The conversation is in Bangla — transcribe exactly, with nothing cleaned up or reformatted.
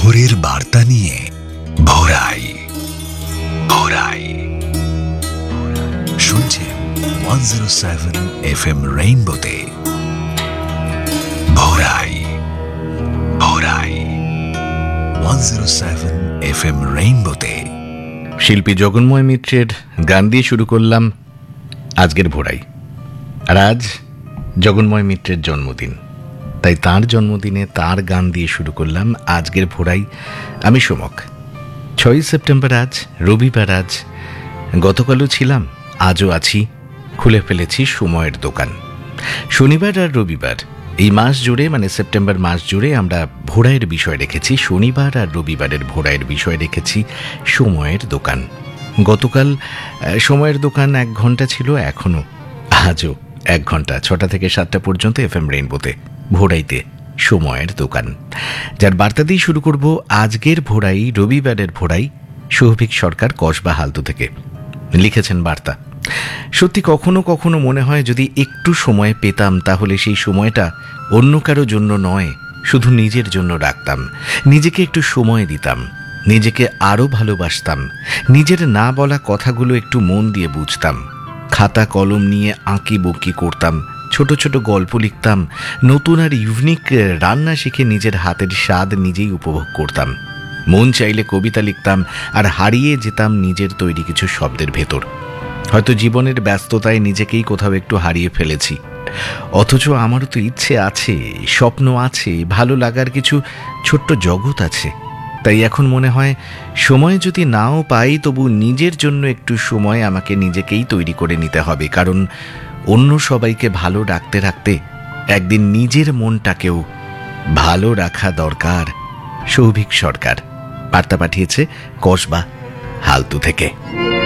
ভোরের বার্তা নিয়ে ভোরাই ভোরাই শুনছেন one zero seven F M রেইনবোতে ভোরাই ভোরাই one zero seven F M রেইনবোতে। শিল্পী জগন্ময় মিত্রের গান দিয়ে শুরু করলাম আজকের ভোরাই। আর আজ জগন্ময় মিত্রের জন্মদিন, তাই তার জন্মদিনে তার গান দিয়ে শুরু করলাম আজকের ভোরাই। আমি সোমক। ছয়ই সেপ্টেম্বর আজ, রবিবার আজ। গতকালও ছিলাম, আজও আছি। খুলে ফেলেছি সময়ের দোকান। শনিবার আর রবিবার এই মাস জুড়ে, মানে সেপ্টেম্বর মাস জুড়ে আমরা ভোরাইয়ের বিষয় রেখেছি। শনিবার আর রবিবারের ভোরাইয়ের বিষয় রেখেছি সময়ের দোকান। গতকাল সময়ের দোকান এক ঘন্টা ছিল, এখনও আজও এক ঘন্টা, ছটা থেকে সাতটা পর্যন্ত এফ এম রেইনবোতে ভোরাইতে সময়ের দোকান। যার বার্তা দিয়ে শুরু করব আজকের ভোরাই, রবিবারের ভোরাই। সৌভিক সরকার, কসবা হালতু থেকে লিখেছেন বার্তা। সত্যি কখনো কখনো মনে হয় যদি একটু সময় পেতাম তাহলে সেই সময়টা অন্য কারো জন্য নয়, শুধু নিজের জন্য রাখতাম। নিজেকে একটু সময় দিতাম, নিজেকে আরও ভালোবাসতাম, নিজের না বলা কথাগুলো একটু মন দিয়ে বুঝতাম। খাতা কলম নিয়ে আঁকি বকি করতাম, ছোট ছোট গল্প লিখতাম, নতুন আর ইউনিক রান্না শিখে নিজের হাতের স্বাদ নিজেই উপভোগ করতাম। মন চাইলে কবিতা লিখতাম আর হারিয়ে যেতাম নিজের তৈরি কিছু শব্দের ভেতর। হয়তো জীবনের ব্যস্ততায় নিজেকেই কোথাও একটু হারিয়ে ফেলেছি, অথচ আমারও তো ইচ্ছে আছে, স্বপ্ন আছে, ভালো লাগার কিছু ছোট্ট জগৎ আছে। তাই এখন মনে হয় সময় যদি নাও পাই তবু নিজের জন্য একটু সময় আমাকে নিজেকেই তৈরি করে নিতে হবে, কারণ অন্য সবাইকে ভালো রাখতে রাখতে একদিন নিজের মনটাকেও ভালো রাখা দরকার। সৌভিক সরকার বার্তা পাঠিয়েছে কসবা হালতু থেকে।